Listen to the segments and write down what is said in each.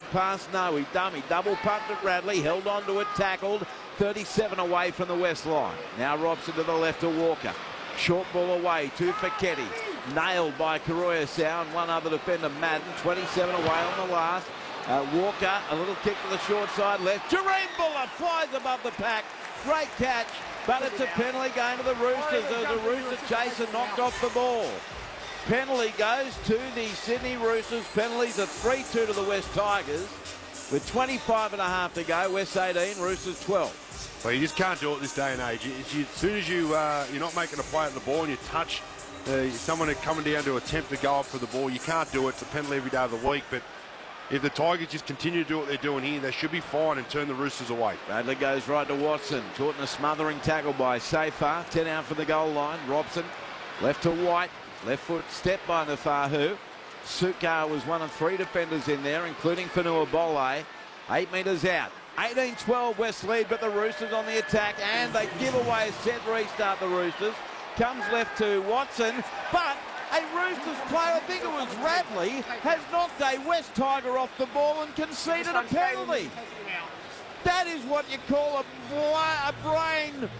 pass? No, he dummy. Double pumped at Radley, held on to it, tackled. 37 away from the west line. Now Robson to the left to Walker. Short ball away to Fiketti. Nailed by Koroya and one other defender, Madden. 27 away on the last. Walker, a little kick to the short side left. Jareen Buller flies above the pack. Great catch, but it's a penalty going to the Roosters. There's a Rooster chaser knocked off the ball. Penalty goes to the Sydney Roosters. Penalties are 3-2 to the West Tigers. With 25 and a half to go, West 18, Roosters 12. Well, you just can't do it this day and age. As soon as you're not making a play at the ball and you touch someone coming down to attempt to go up for the ball, you can't do it. It's a penalty every day of the week. But if the Tigers just continue to do what they're doing here, they should be fine and turn the Roosters away. Radley goes right to Watson. Caught in a smothering tackle by Safar. 10 out for the goal line. Robson left to White. Left foot step by Nafahu. Sukar was one of 3 defenders in there, including Fanua Bole. 8 metres out. 18-12 West lead, but the Roosters on the attack, and they give away a set restart, the Roosters. Comes left to Watson, but a Roosters player, I think it was Radley, has knocked a West Tiger off the ball and conceded a penalty. That is what you call a brain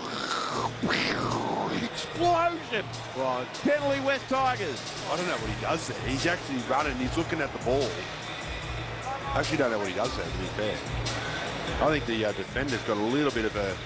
explosion. Right. Penalty West Tigers. I don't know what he does there. He's actually running, he's looking at the ball. I actually don't know what he does there, to be fair. I think the defender's got a little bit of a...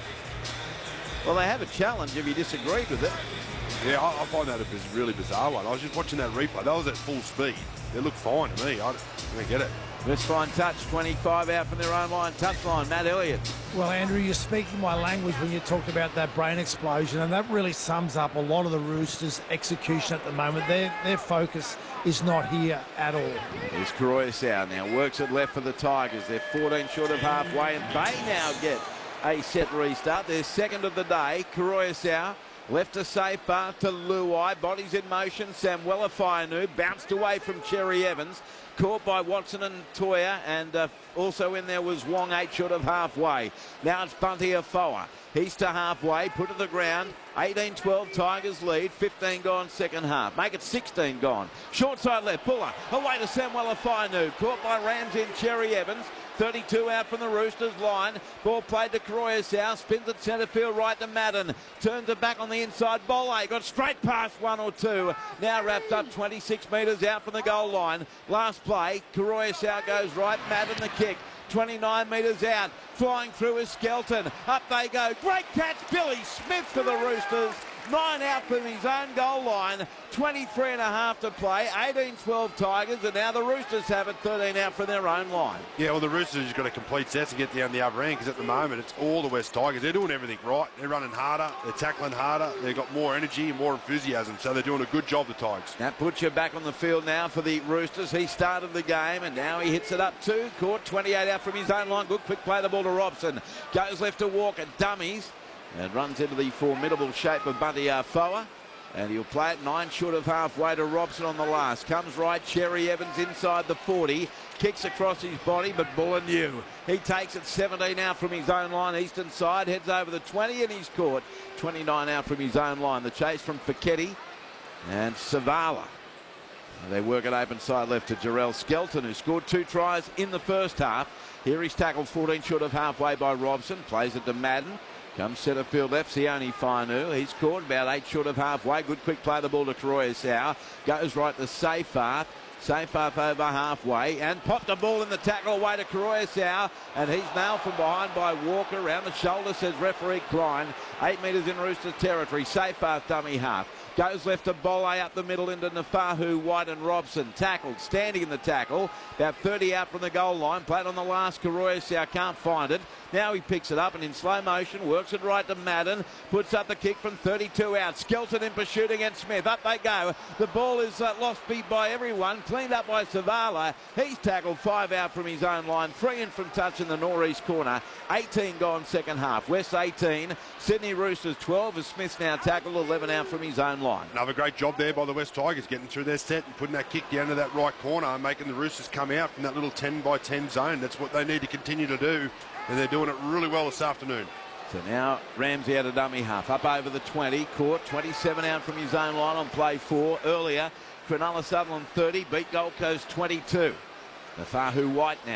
Well, they have a challenge if you disagreed with it. Yeah, I find that a really bizarre one. I was just watching that replay. That was at full speed. They look fine to me. I don't get it. West fine touch, 25 out from their own line. Touchline, Matt Elliott. Well, Andrew, you're speaking my language when you talk about that brain explosion, and that really sums up a lot of the Roosters' execution at the moment. Their focus is not here at all. Here's Koroya now, works it left for the Tigers. They're 14 short of halfway, and they now get a set restart. Their second of the day. Koroya left to Safar to Luai. Bodies in motion. Samuela Fainu bounced away from Cherry Evans. Caught by Watson and Toya, and also in there was Wong, 8 short of halfway. Now it's Bunty Afoa. He's to halfway, put to the ground. 18-12 Tigers lead, 15 gone second half. Make it 16 gone. Short side left, Buller away to Samuela Fainu. Caught by Ramsey and Cherry Evans. 32 out from the Roosters line. Ball played to Koroya spins at centre field right to Madden. Turns it back on the inside. Bole got straight past 1 or 2. Now wrapped up 26 metres out from the goal line. Last play, Koroya goes right. Madden the kick. 29 metres out. Flying through is Skelton. Up they go. Great catch, Billy Smith for the Roosters. 9 out from his own goal line. 23 and a half to play. 18-12 Tigers, and now the Roosters have it 13 out from their own line. Yeah, well, the Roosters have got a complete set to get down the other end, because at the moment it's all the West Tigers. They're doing everything right. They're running harder. They're tackling harder. They've got more energy and more enthusiasm, so they're doing a good job, the Tigers. That puts you back on the field now for the Roosters. He started the game, and now he hits it up too. Caught 28 out from his own line. Good quick play the ball to Robson. Goes left to Walker. Dummies. And runs into the formidable shape of Bunty Afoa. And he'll play it 9 short of halfway to Robson on the last. Comes right, Cherry Evans inside the 40. Kicks across his body, but Buller knew. He takes it 17 out from his own line, eastern side. Heads over the 20 and he's caught. 29 out from his own line. The chase from Fiketti and Savala. They work it open side left to Jarrell Skelton, who scored 2 tries in the first half. Here he's tackled 14 short of halfway by Robson. Plays it to Madden. Comes centre field left, Sione Fainu. He's caught about 8 short of halfway. Good quick play the ball to Koroya. Goes right to Safar. Safar over halfway and popped the ball in the tackle away to Koroya. And he's nailed from behind by Walker. Around the shoulder, says referee Klein. 8 metres in Roosters territory. Safar dummy half. Goes left to Bole up the middle into Nafahu, White and Robson. Tackled, standing in the tackle. About 30 out from the goal line. Played on the last, Koroya can't find it. Now he picks it up and in slow motion works it right to Madden. Puts up the kick from 32 out. Skelton in pursuit against Smith. Up they go. The ball is lost beat by everyone. Cleaned up by Savala. He's tackled 5 out from his own line. 3 in from touch in the northeast corner. 18 gone second half. West 18. Sydney Roosters 12 as Smith's now tackled 11 out from his own line. Another great job there by the West Tigers, getting through their set and putting that kick down to that right corner and making the Roosters come out from that little 10 by 10 zone. That's what they need to continue to do, and they're doing it really well this afternoon. So now Ramsey out of dummy half, up over the 20, caught 27 out from his own line on play 4. Earlier, Cronulla Sutherland 30, beat Gold Coast 22. Nafahu White now.